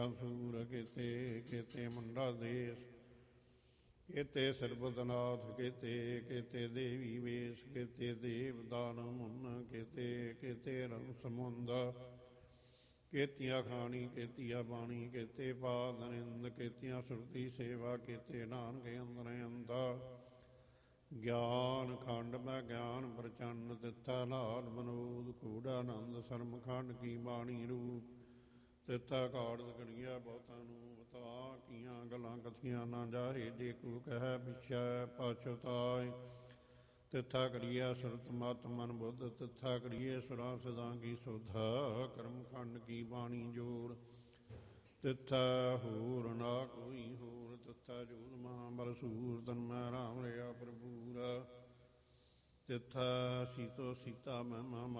ਸੂਰ ਕੀਤੇ ਕੀਤੇ ਮੁੰਡਾ ਦੇਸ ਕੀਤੇ ਸਰਬਤਨਾਥ ਕੀਤੇ ਦੇਵੀ ਵੇਸ ਕੀਤੇ ਦੇਵ ਦਾਨ ਮੁੰਨ ਕੀਤੇ ਰੰਗ ਸਮੁੰਦ ਕੀਤੀਆਂ ਖਾਣੀ ਕੀਤੀਆਂ ਬਾਣੀ ਕੀਤੇ ਪਾਦ ਨਿੰਦ ਕੀਤੀਆਂ ਸੁਰਤੀ ਸੇਵਾ ਕੀਤੇ ਨਾਨਕ ਅੰਦਰ ਅੰਦਾ ਗਿਆਨ ਖੰਡ ਮੈਂ ਗਿਆਨ ਪ੍ਰਚੰਡ ਤਿੱਥਾ ਲਾਲ ਮਨੋਦ ਕੂੜਾਨੰਦ ਸਰਮਖੰਡ ਕੀ ਬਾਣੀ ਰੂਪ ਤਿੱਥਾ ਕਾੜਤ ਕੜੀਆ ਬਹੁਤਾਂ ਨੂੰ ਬਤਾ ਕੀਆਂ ਗੱਲਾਂ ਕਥੀਆਂ ਨਾ ਜਾਹੇ ਜੇ ਕੋ ਕਹਿ ਪਿਛੈ ਪਛਤਾਏ ਤਿੱਥਾ ਕਰੀਆ ਸੁਰਤ ਮਤ ਮਨ ਬੁੱਧ ਤਿੱਥਾ ਕਰੀਏ ਸੁਰਾਂ ਸਦਾ ਕੀ ਸੁਧਾ ਕਰਮ ਖੰਡ ਕੀ ਬਾਣੀ ਜੋੜ ਤਿੱਥਾ ਹੋਰ ਨਾ ਕੋਈ ਹੋਰ ਤਿੱਥਾ ਜੋਤ ਮਹਾਂਬਲ ਸੂਰ ਤਨ ਮੈਂ ਰਾਮ ਲਿਆ ਪ੍ਰਭੂਰਾ ਤਿੱਥਾ ਸੀਤੋ ਸੀਤਾ ਮਹਿਮਾ